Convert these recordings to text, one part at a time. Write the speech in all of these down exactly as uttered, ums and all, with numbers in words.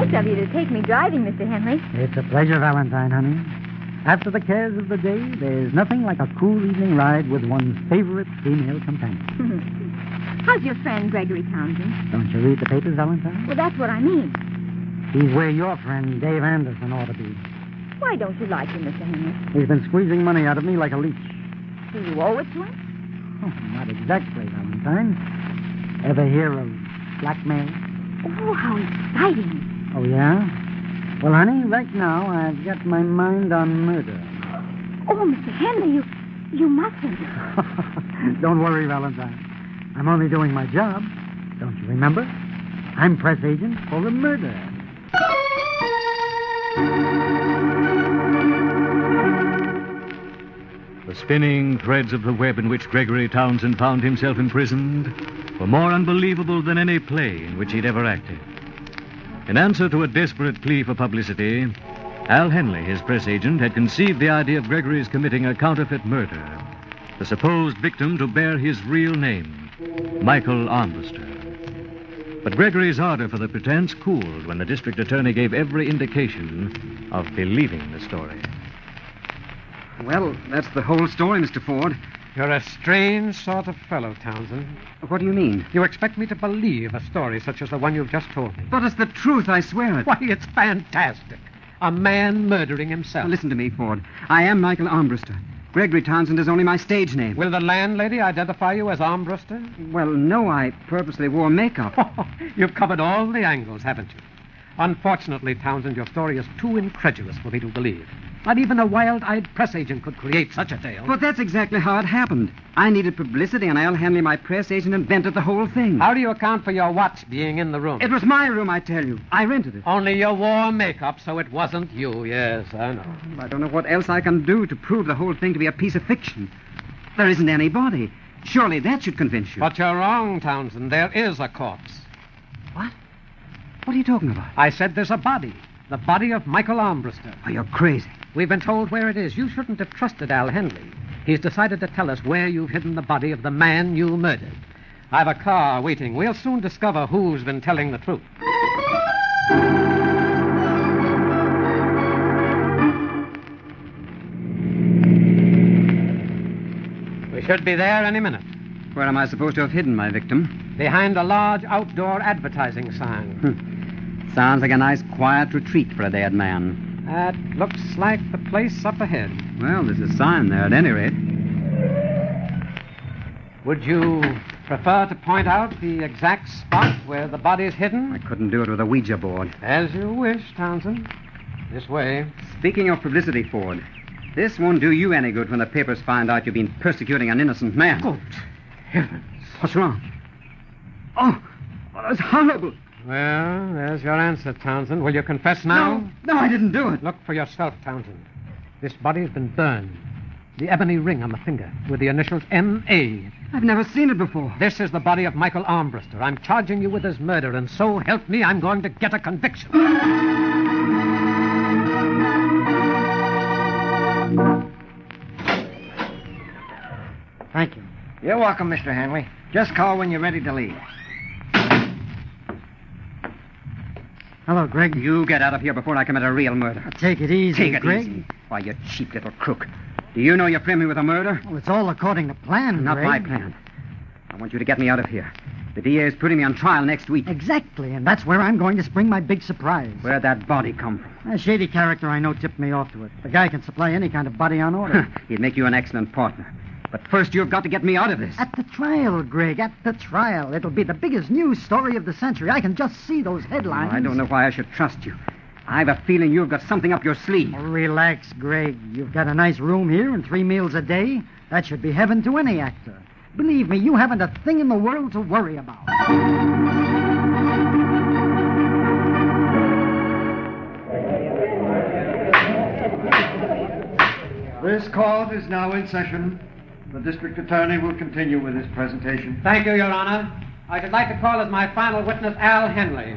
nice of you to take me driving, Mister Henley. It's a pleasure, Valentine, honey. After the cares of the day, there's nothing like a cool evening ride with one's favorite female companion. How's your friend, Gregory Townsend? Don't you read the papers, Valentine? Well, that's what I mean. He's where your friend, Dave Anderson, ought to be. Why don't you like him, Mister Henley? He's been squeezing money out of me like a leech. Do you owe it to him? Oh, not exactly, Valentine. Ever hear of blackmail? Oh, how exciting. Oh, yeah? Well, honey, right now I've got my mind on murder. Oh, Mister Henley, you you mustn't. Don't worry, Valentine. I'm only doing my job. Don't you remember? I'm press agent for the murder. The spinning threads of the web in which Gregory Townsend found himself imprisoned were more unbelievable than any play in which he'd ever acted. In answer to a desperate plea for publicity, Al Henley, his press agent, had conceived the idea of Gregory's committing a counterfeit murder, the supposed victim to bear his real name, Michael Armbruster. But Gregory's ardor for the pretense cooled when the district attorney gave every indication of believing the story. Well, that's the whole story, Mister Ford. You're a strange sort of fellow, Townsend. What do you mean? You expect me to believe a story such as the one you've just told me. But it's the truth, I swear it. Why, it's fantastic. A man murdering himself. Now, listen to me, Ford. I am Michael Armbruster. Gregory Townsend is only my stage name. Will the landlady identify you as Armbruster? Well, no, I purposely wore makeup. You've covered all the angles, haven't you? Unfortunately, Townsend, your story is too incredulous for me to believe. Not even a wild-eyed press agent could create such a tale. But that's exactly how it happened. I needed publicity, and Al Henley, my press agent, invented the whole thing. How do you account for your watch being in the room? It was my room, I tell you. I rented it. Only you wore makeup, so it wasn't you. Yes, I know. I don't know what else I can do to prove the whole thing to be a piece of fiction. There isn't any body. Surely that should convince you. But you're wrong, Townsend. There is a corpse. What? What are you talking about? I said there's a body. The body of Michael Armbruster. Oh, you're crazy. We've been told where it is. You shouldn't have trusted Al Henley. He's decided to tell us where you've hidden the body of the man you murdered. I've a car waiting. We'll soon discover who's been telling the truth. We should be there any minute. Where am I supposed to have hidden my victim? Behind a large outdoor advertising sign. Sounds like a nice quiet retreat for a dead man. That looks like the place up ahead. Well, there's a sign there at any rate. Would you prefer to point out the exact spot where the body's hidden? I couldn't do it with a Ouija board. As you wish, Townsend. This way. Speaking of publicity, Ford, this won't do you any good when the papers find out you've been persecuting an innocent man. Good heavens. What's wrong? Oh, oh that's horrible. Well, there's your answer, Townsend. Will you confess now? No, no, I didn't do it. Look for yourself, Townsend. This body's been burned. The ebony ring on the finger with the initials M A. I've never seen it before. This is the body of Michael Armbruster. I'm charging you with his murder, and so help me, I'm going to get a conviction. Thank you. You're welcome, Mister Henley. Just call when you're ready to leave. Hello, Greg. You get out of here before I commit a real murder. Take it easy, Take it Greg. easy. Why, you cheap little crook. Do you know you framed me with a murder? Well, it's all according to plan, Not Greg. my plan. I want you to get me out of here. The D A is putting me on trial next week. Exactly, and that's where I'm going to spring my big surprise. Where'd that body come from? A shady character I know tipped me off to it. The guy can supply any kind of body on order. He'd make you an excellent partner. But first, you've got to get me out of this. At the trial, Greg, at the trial. It'll be the biggest news story of the century. I can just see those headlines. Oh, I don't know why I should trust you. I have a feeling you've got something up your sleeve. Oh, relax, Greg. You've got a nice room here and three meals a day. That should be heaven to any actor. Believe me, you haven't a thing in the world to worry about. This court is now in session. The district attorney will continue with his presentation. Thank you, Your Honor. I should like to call as my final witness Al Henley.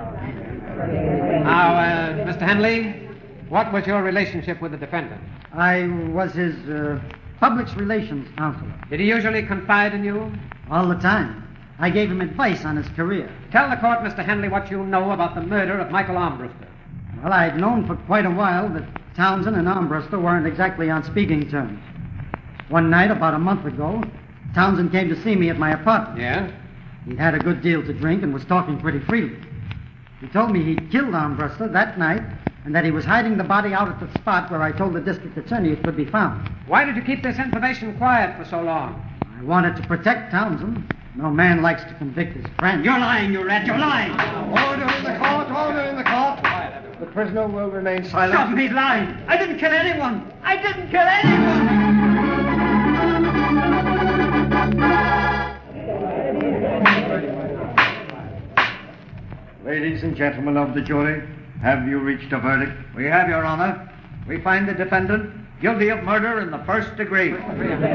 Now, uh, Mister Henley, what was your relationship with the defendant? I was his uh, public relations counselor. Did he usually confide in you? All the time. I gave him advice on his career. Tell the court, Mister Henley, what you know about the murder of Michael Armbruster. Well, I'd known for quite a while that Townsend and Armbruster weren't exactly on speaking terms. One night, about a month ago, Townsend came to see me at my apartment. Yeah? He'd had a good deal to drink and was talking pretty freely. He told me he'd killed Armbruster that night and that he was hiding the body out at the spot where I told the district attorney it could be found. Why did you keep this information quiet for so long? I wanted to protect Townsend. No man likes to convict his friend. You're lying, you rat. You're lying. Order in the court. Order in the court. The prisoner will remain silent. Stop me lying. I didn't kill anyone. I didn't kill anyone. Ladies and gentlemen of the jury, have you reached a verdict? We have, Your Honor. We find the defendant guilty of murder in the first degree.